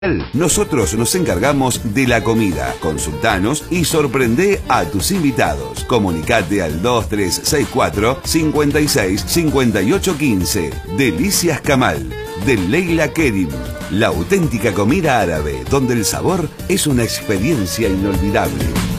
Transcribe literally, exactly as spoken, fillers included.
Nosotros nos encargamos de la comida. Consultanos y sorprende a tus invitados. Comunicate al dos tres seis cuatro, cinco seis, cinco ocho uno cinco. Delicias Kamal, de Leila Kerim. La auténtica comida árabe, donde el sabor es una experiencia inolvidable.